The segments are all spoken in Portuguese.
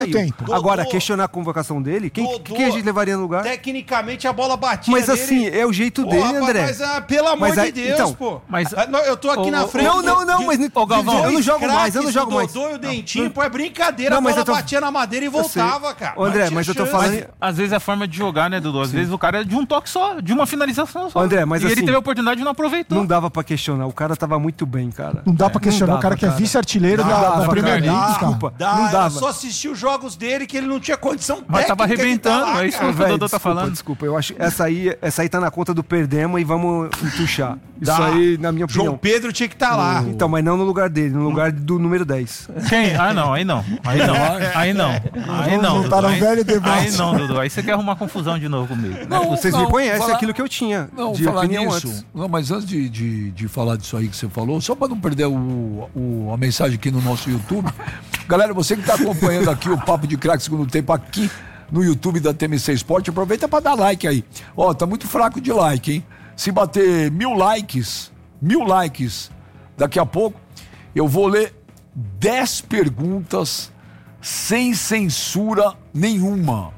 tempo. Agora, questionar a convocação dele, quem a gente levaria no lugar? Tecnicamente a bola batia Mas nele. assim, é o jeito dele, André. Mas pelo amor de Deus, então, pô. Mas, eu tô aqui na frente. Não, mas Galvão, eu não jogo mais. O Dodô e o Dentinho, pô, é brincadeira. Não, a bola batia na madeira e voltava, cara. André, mas eu tô falando... Mas, às vezes é a forma de jogar, né, Dudu? Às vezes o cara é de um toque só, de uma finalização só. André, mas e assim, ele teve a oportunidade e não aproveitou. Não dava pra questionar, o cara tava muito bem, cara. Não dá pra questionar o cara que é vice-artilheiro da Premier League, desculpa. Não dava. Eu só assisti os jogos dele que ele não tinha condição técnica. Mas tava arrebentando, lá, é isso que o Dodô tá falando. Desculpa, eu acho essa aí tá na conta do perdemos e vamos entuchar. Isso aí, na minha opinião. João Pedro tinha que estar lá. Então, mas não no lugar dele, no lugar do número 10. Quem? Ah, não, aí não. Aí não. Tá no velho debate. Aí não, Dudu. Aí você quer arrumar confusão de novo comigo. Vocês me conhecem aquilo que eu tinha de opinião antes. Não, mas antes de falar disso aí que você falou, só para não perder a mensagem aqui no nosso YouTube. Galera, você que tá acompanhando aqui o Papo de Craque Segundo Tempo aqui no YouTube da TMC Sport, aproveita para dar like aí. Ó, tá muito fraco de like, hein? Se bater 1000 likes, daqui a pouco, eu vou ler 10 perguntas sem censura nenhuma.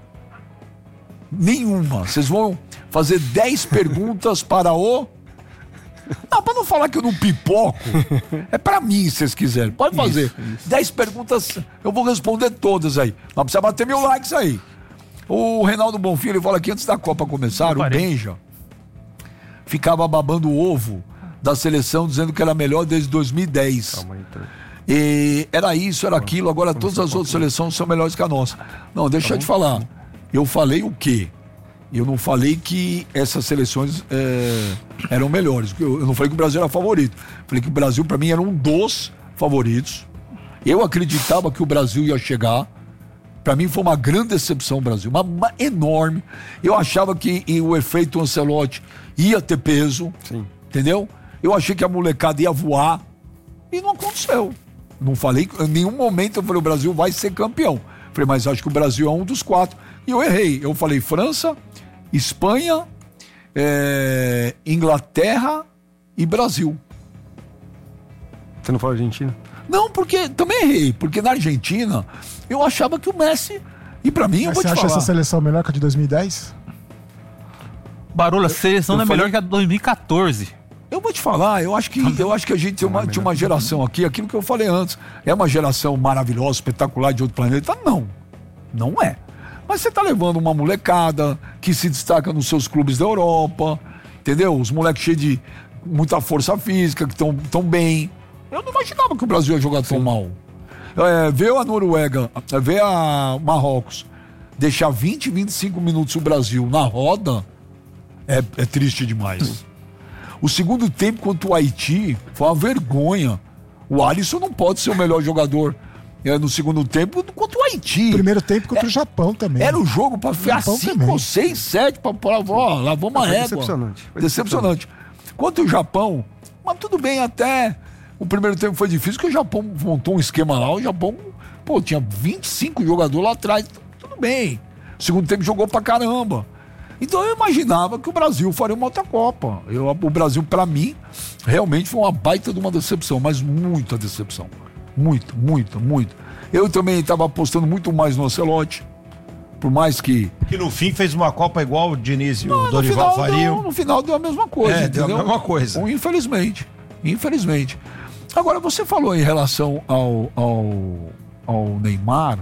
Vocês vão fazer 10 perguntas para o... Não, para não falar que eu não pipoco, é para mim, se vocês quiserem. Pode fazer. 10 perguntas, eu vou responder todas aí. Mas precisa bater 1000 likes aí. O Reinaldo Bonfim, ele fala que antes da Copa começar, o Benja ficava babando o ovo da seleção, dizendo que era melhor desde 2010. E era isso, era aquilo, agora todas as outras seleções são melhores que a nossa. Não, deixa eu te falar. Eu falei o quê? Eu não falei que essas seleções eram melhores. Eu não falei que o Brasil era favorito. Falei que o Brasil, para mim, era um dos favoritos. Eu acreditava que o Brasil ia chegar. Para mim foi uma grande decepção o Brasil, uma enorme. Eu achava que o efeito Ancelotti ia ter peso, sim, entendeu? Eu achei que a molecada ia voar e não aconteceu. Não falei, em nenhum momento eu falei o Brasil vai ser campeão. Falei, mas acho que o Brasil é um dos 4. E eu errei. Eu falei França, Espanha, Inglaterra e Brasil. Você não falou Argentina? Não, porque também errei. Porque na Argentina eu achava que o Messi... E pra mim, eu vou te falar... Você acha essa seleção melhor que a de 2010? Barulho, a seleção não é melhor que a de 2014. Eu vou te falar, eu acho que a gente tinha uma geração aqui, aquilo que eu falei antes. É uma geração maravilhosa, espetacular de outro planeta? Não é. Mas você tá levando uma molecada que se destaca nos seus clubes da Europa, entendeu? Os moleques cheios de muita força física, que estão tão bem. Eu não imaginava que o Brasil ia jogar tão mal. Ver a Noruega, ver a Marrocos, deixar 20, 25 minutos o Brasil na roda, é triste demais. O segundo tempo contra o Haiti foi uma vergonha. O Alisson não pode ser o melhor jogador no segundo tempo contra o Haiti. Primeiro tempo contra o Japão também. Era o jogo para ficar 5, 6, 7, lá vamos a régua. Decepcionante. Contra o Japão, mas tudo bem até... O primeiro tempo foi difícil, porque o Japão montou um esquema lá, o Japão, tinha 25 jogadores lá atrás, tudo bem. O segundo tempo jogou pra caramba. Então eu imaginava que o Brasil faria uma outra Copa. O Brasil, pra mim, realmente foi uma baita de uma decepção, mas muita decepção. Muita. Eu também estava apostando muito mais no Ancelotti, por mais que... Que no fim fez uma Copa igual o Diniz e o Dorival fariam. No final deu a mesma coisa, entendeu? Deu a mesma coisa. Infelizmente. Agora, você falou em relação ao Neymar.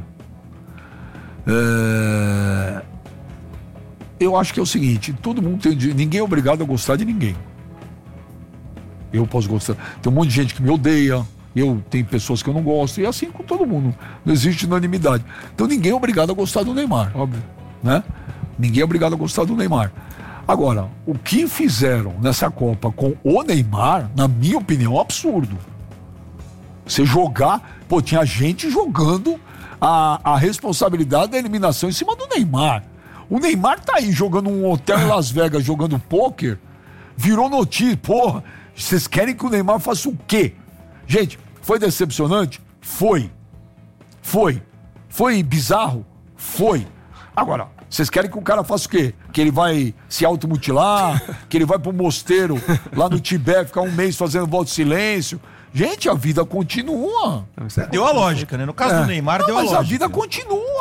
Eu acho que é o seguinte, todo mundo ninguém é obrigado a gostar de ninguém. Eu posso gostar. Tem um monte de gente que me odeia, tenho pessoas que eu não gosto, e assim com todo mundo. Não existe unanimidade. Então ninguém é obrigado a gostar do Neymar. Óbvio. Né? Ninguém é obrigado a gostar do Neymar. Agora, o que fizeram nessa Copa com o Neymar, na minha opinião, é um absurdo. Você jogar... tinha gente jogando a responsabilidade da eliminação em cima do Neymar. O Neymar tá aí jogando um hotel em Las Vegas, jogando pôquer, virou notícia. Porra, vocês querem que o Neymar faça o quê? Gente, foi decepcionante? Foi. Foi bizarro? Foi. Agora, vocês querem que o cara faça o quê? Que ele vai se automutilar? Que ele vai pro mosteiro lá no Tibete ficar um mês fazendo voto de silêncio? Gente, a vida continua. Deu a lógica, né? No caso do Neymar, deu a Mas lógica. a vida continua.